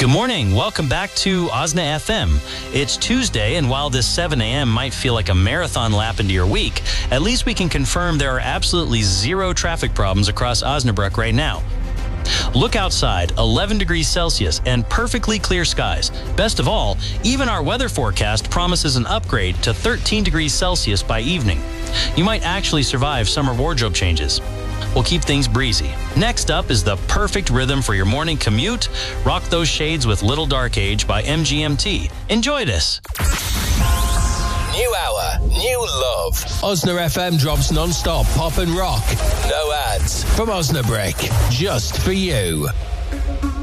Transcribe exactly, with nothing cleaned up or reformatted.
Good morning. Welcome back to Osna F M. It's Tuesday, and while this seven a.m. might feel like a marathon lap into your week, at least we can confirm there are absolutely zero traffic problems across Osnabrück right now. Look outside, eleven degrees Celsius and perfectly clear skies. Best of all, even our weather forecast promises an upgrade to thirteen degrees Celsius by evening. You might actually survive summer wardrobe changes. We'll keep things breezy. Next up is the perfect rhythm for your morning commute. Rock those shades with Little Dark Age by M G M T. Enjoy this. New hour, new love. Osna F M drops non-stop pop and rock. No ads. From Osnabrück, just for you.